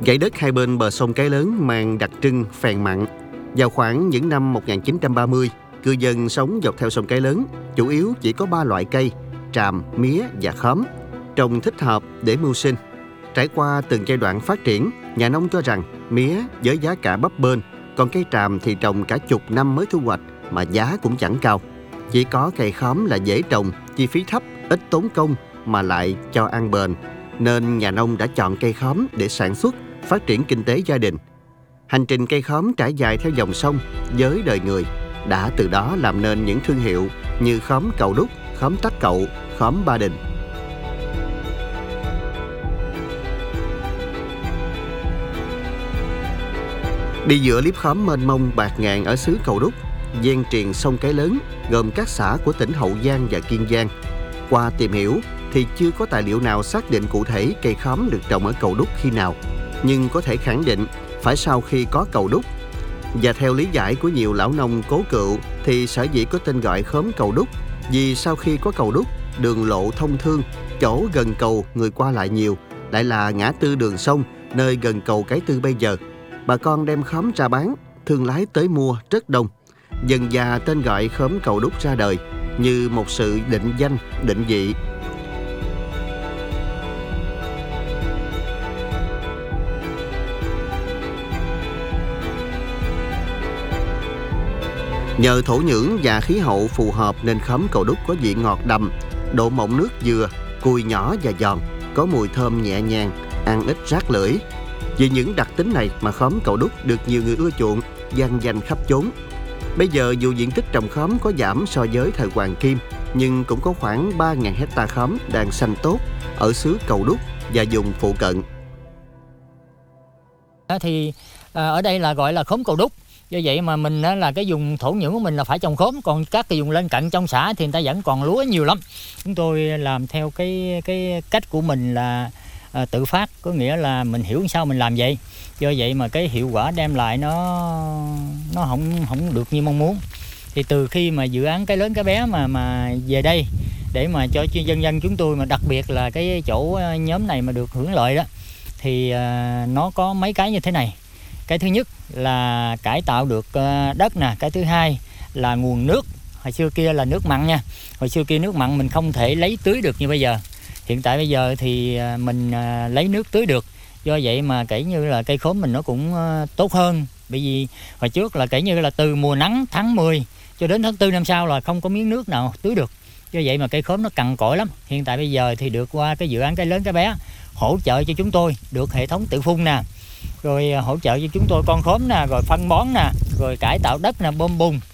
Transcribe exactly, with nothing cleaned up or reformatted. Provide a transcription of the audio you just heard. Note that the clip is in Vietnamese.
Dãy đất hai bên bờ sông Cái Lớn mang đặc trưng phèn mặn. Vào khoảng những năm một nghìn chín trăm ba mươi, cư dân sống dọc theo sông Cái Lớn chủ yếu chỉ có ba loại cây: tràm, mía và khóm, trồng thích hợp để mưu sinh. Trải qua từng giai đoạn phát triển, nhà nông cho rằng mía với giá cả bấp bênh, còn cây tràm thì trồng cả chục năm mới thu hoạch mà giá cũng chẳng cao. Chỉ có cây khóm là dễ trồng, chi phí thấp, ít tốn công mà lại cho ăn bền, nên nhà nông đã chọn cây khóm để sản xuất, phát triển kinh tế gia đình. Hành trình cây khóm trải dài theo dòng sông với đời người đã từ đó làm nên những thương hiệu như khóm Cầu Đúc, khóm Tắc Cậu, khóm Ba Đình. Đi giữa liếp khóm mênh mông bạt ngàn ở xứ Cầu Đúc, ven triền sông Cái Lớn, gồm các xã của tỉnh Hậu Giang và Kiên Giang. Qua tìm hiểu thì chưa có tài liệu nào xác định cụ thể cây khóm được trồng ở Cầu Đúc khi nào, nhưng có thể khẳng định phải sau khi có cầu đúc. Và theo lý giải của nhiều lão nông cố cựu thì sở dĩ có tên gọi khóm Cầu Đúc vì sau khi có cầu đúc, đường lộ thông thương, chỗ gần cầu người qua lại nhiều, lại là ngã tư đường sông nơi gần cầu Cái Tư bây giờ. Bà con đem khóm ra bán, thương lái tới mua rất đông. Dần dà tên gọi khóm Cầu Đúc ra đời như một sự định danh, định vị. Nhờ thổ nhưỡng và khí hậu phù hợp nên khóm Cầu Đúc có vị ngọt đậm, độ mọng nước vừa, cùi nhỏ và giòn, có mùi thơm nhẹ nhàng, ăn ít rát lưỡi. Vì những đặc tính này mà khóm Cầu Đúc được nhiều người ưa chuộng, vang danh khắp chốn. Bây giờ dù diện tích trồng khóm có giảm so với thời Hoàng Kim, nhưng cũng có khoảng ba nghìn hecta khóm đang xanh tốt ở xứ Cầu Đúc và vùng phụ cận. Thì ở đây là gọi là khóm Cầu Đúc. Do vậy mà mình là cái vùng thổ nhưỡng của mình là phải trồng khóm, còn các cái vùng lân cận trong xã thì người ta vẫn còn lúa nhiều lắm. Chúng tôi làm theo cái cái cách của mình là à, tự phát, có nghĩa là mình hiểu sao mình làm vậy. Do vậy mà cái hiệu quả đem lại nó nó không không được như mong muốn. Thì từ khi mà dự án Cái Lớn Cái Bé mà mà về đây để mà cho dân dân chúng tôi, mà đặc biệt là cái chỗ nhóm này mà được hưởng lợi đó, thì à, nó có mấy cái như thế này. Cái thứ nhất là cải tạo được đất nè, cái thứ hai là nguồn nước. Hồi xưa kia là nước mặn nha. Hồi xưa kia nước mặn mình không thể lấy tưới được như bây giờ. Hiện tại bây giờ thì mình lấy nước tưới được. Do vậy mà kể như là cây khóm mình nó cũng tốt hơn. Bởi vì hồi trước là kể như là từ mùa nắng tháng mười cho đến tháng tư năm sau là không có miếng nước nào tưới được. Do vậy mà cây khóm nó cằn cỗi lắm. Hiện tại bây giờ thì được qua cái dự án Cái Lớn Cái Bé hỗ trợ cho chúng tôi được hệ thống tự phun nè, rồi hỗ trợ cho chúng tôi con khóm nè, rồi phân bón nè, rồi cải tạo đất nè, bơm bùn,